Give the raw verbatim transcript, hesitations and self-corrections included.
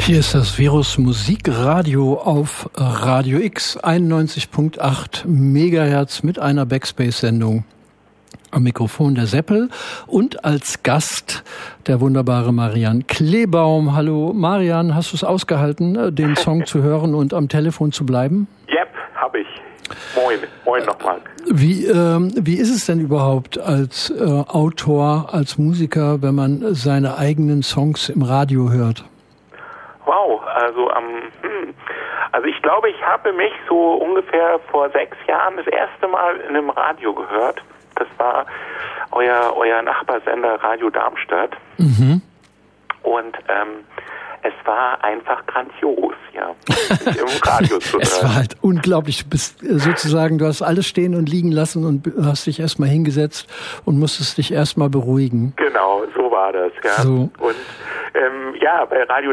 Hier ist das Virus Musikradio auf Radio X einundneunzig Komma acht Megahertz mit einer Backspace-Sendung. Am Mikrofon der Seppel und als Gast der wunderbare Marian Kleebaum. Hallo Marian, hast du es ausgehalten, den Song zu hören und am Telefon zu bleiben? Yep, hab ich. Moin, moin nochmal. Wie, ähm, wie ist es denn überhaupt als äh, Autor, als Musiker, wenn man seine eigenen Songs im Radio hört? Wow, also ähm, hm. also ich glaube, ich habe mich so ungefähr vor sechs Jahren das erste Mal in einem Radio gehört. Das war euer euer Nachbarsender Radio Darmstadt. Mhm. Und ähm, es war einfach grandios, ja, im Radio zu hören. Es war halt unglaublich. Du bist sozusagen, du hast alles stehen und liegen lassen und hast dich erstmal hingesetzt und musstest dich erstmal beruhigen. Genau, so war das, ja. So. Und ähm, ja, bei Radio